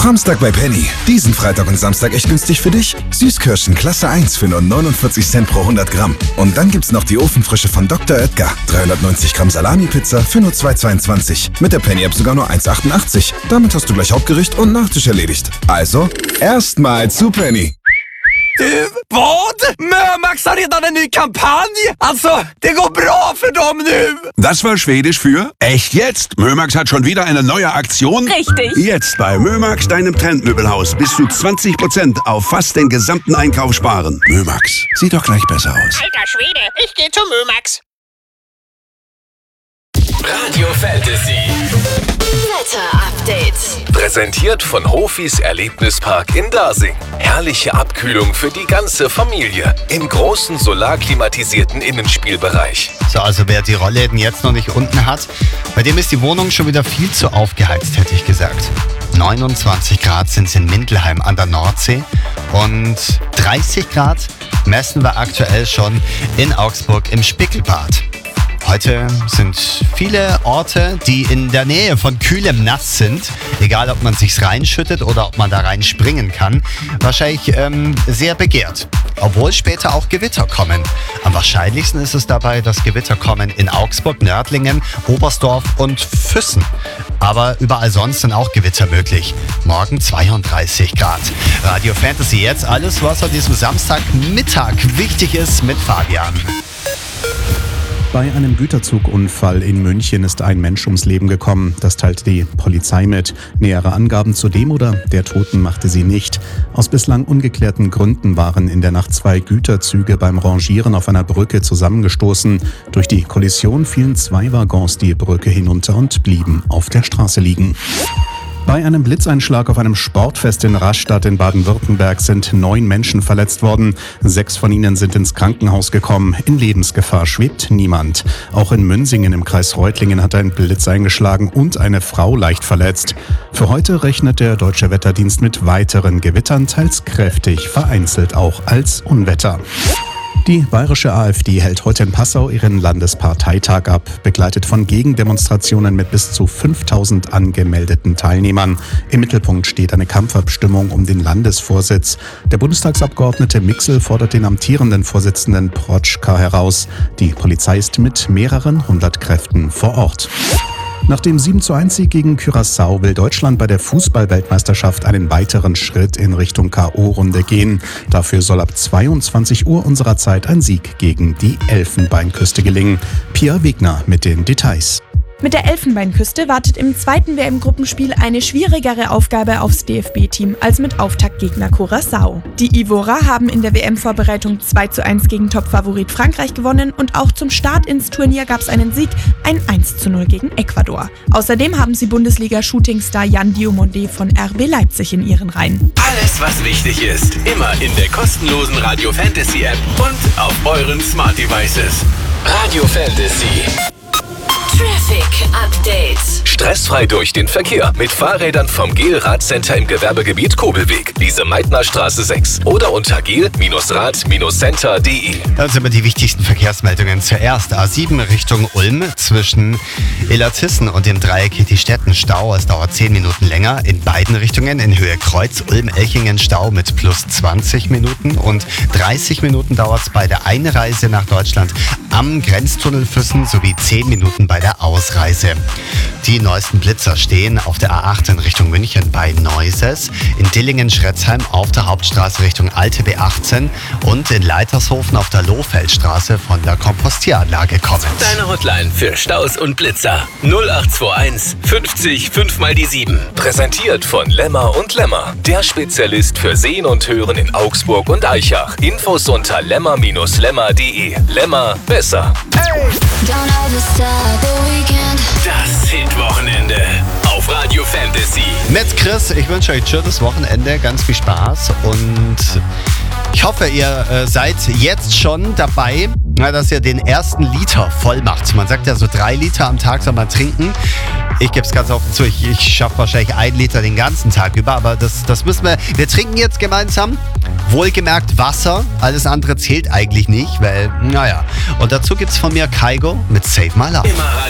Samstag bei Penny. Diesen Freitag und Samstag echt günstig für dich. Süßkirschen Klasse 1 für nur 49 Cent pro 100 Gramm. Und dann gibt's noch die Ofenfrische von Dr. Oetker. 390 Gramm Salami-Pizza für nur 2,22. Mit der Penny-App sogar nur 1,88. Damit hast du gleich Hauptgericht und Nachtisch erledigt. Also, erstmal zu Penny. Du, vad? Mömax har redan en ny kampanj! Alltså, det går bra för dem nu! Das war Schwedisch für echt jetzt. Mömax hat schon wieder eine neue Aktion. Richtig. Jetzt bei Mömax, deinem Trendmöbelhaus, bis zu 20% auf fast den gesamten Einkauf sparen. Mömax, sieht doch gleich besser aus. Alter Schwede, ich geh zu Mömax. Radio Fantasy. Wetter-Update. Präsentiert von Hofis Erlebnispark in Dasing. Herrliche Abkühlung für die ganze Familie im großen solarklimatisierten Innenspielbereich. So, also wer die Rollläden jetzt noch nicht unten hat, bei dem ist die Wohnung schon wieder viel zu aufgeheizt, hätte ich gesagt. 29 Grad sind es in Mindelheim an der Nordsee und 30 Grad messen wir aktuell schon in Augsburg im Spickelbad. Heute sind viele Orte, die in der Nähe von kühlem Nass sind, egal ob man sich's reinschüttet oder ob man da reinspringen kann, wahrscheinlich sehr begehrt. Obwohl später auch Gewitter kommen. Am wahrscheinlichsten ist es dabei, dass Gewitter kommen in Augsburg, Nördlingen, Oberstdorf und Füssen. Aber überall sonst sind auch Gewitter möglich. Morgen 32 Grad. Radio Fantasy jetzt alles, was an diesem Samstagmittag wichtig ist mit Fabian. Bei einem Güterzugunfall in München ist ein Mensch ums Leben gekommen. Das teilt die Polizei mit. Nähere Angaben zu dem oder der Toten machte sie nicht. Aus bislang ungeklärten Gründen waren in der Nacht 2 Güterzüge beim Rangieren auf einer Brücke zusammengestoßen. Durch die Kollision fielen 2 Waggons die Brücke hinunter und blieben auf der Straße liegen. Bei einem Blitzeinschlag auf einem Sportfest in Rastatt in Baden-Württemberg sind 9 Menschen verletzt worden. 6 von ihnen sind ins Krankenhaus gekommen. In Lebensgefahr schwebt niemand. Auch in Münsingen im Kreis Reutlingen hat ein Blitz eingeschlagen und eine Frau leicht verletzt. Für heute rechnet der Deutsche Wetterdienst mit weiteren Gewittern, teils kräftig, vereinzelt auch als Unwetter. Die bayerische AfD hält heute in Passau ihren Landesparteitag ab, begleitet von Gegendemonstrationen mit bis zu 5000 angemeldeten Teilnehmern. Im Mittelpunkt steht eine Kampfabstimmung um den Landesvorsitz. Der Bundestagsabgeordnete Mixel fordert den amtierenden Vorsitzenden Protschka heraus. Die Polizei ist mit mehreren 100 Kräften vor Ort. Nach dem 7:1-Sieg gegen Curaçao will Deutschland bei der Fußball-Weltmeisterschaft einen weiteren Schritt in Richtung K.O.-Runde gehen. Dafür soll ab 22 Uhr unserer Zeit ein Sieg gegen die Elfenbeinküste gelingen. Pia Wegner mit den Details. Mit der Elfenbeinküste wartet im zweiten WM-Gruppenspiel eine schwierigere Aufgabe aufs DFB-Team als mit Auftaktgegner Curaçao. Die Ivora haben in der WM-Vorbereitung 2:1 gegen Topfavorit Frankreich gewonnen und auch zum Start ins Turnier gab es einen Sieg, ein 1:0 gegen Ecuador. Außerdem haben sie Bundesliga-Shootingstar Jan Diomande von RB Leipzig in ihren Reihen. Alles, was wichtig ist, immer in der kostenlosen Radio Fantasy App und auf euren Smart Devices. Radio Fantasy. Traffic Update. Stressfrei durch den Verkehr mit Fahrrädern vom GEL-Radcenter im Gewerbegebiet Kobelweg, Lise-Meitner-Straße 6 oder unter gel-rad-center.de. Das sind immer die wichtigsten Verkehrsmeldungen. Zuerst A7 Richtung Ulm zwischen Illertissen und dem Dreieck Hitti-Stetten Stau. Es dauert 10 Minuten länger in beiden Richtungen. In Höhe Kreuz Ulm-Elchingen Stau mit plus 20 Minuten und 30 Minuten dauert es bei der Einreise nach Deutschland am Grenztunnel Füssen sowie 10 Minuten bei der Ausreise. Die neuesten Blitzer stehen auf der A8 in Richtung München bei Neuses, in Dillingen-Schretzheim auf der Hauptstraße Richtung Alte B18 und in Leitershofen auf der Lohfeldstraße von der Kompostieranlage kommen. Deine Hotline für Staus und Blitzer 0821 50 5 mal die 7. Präsentiert von Lemmer und Lemmer, der Spezialist für Sehen und Hören in Augsburg und Aichach. Infos unter lemmer-lemmer.de. Lemmer besser. Das Hit-Wochenende auf Radio Fantasy. Mit Chris, ich wünsche euch ein schönes Wochenende, ganz viel Spaß und ich hoffe, ihr seid jetzt schon dabei, dass ihr den ersten Liter voll macht. Man sagt ja so 3 Liter am Tag soll man trinken. Ich gebe es ganz offen zu, ich schaffe wahrscheinlich 1 Liter den ganzen Tag über, aber das müssen wir trinken jetzt gemeinsam. Wohlgemerkt Wasser, alles andere zählt eigentlich nicht, weil, naja. Und dazu gibt's von mir Kaigo mit Save My Love.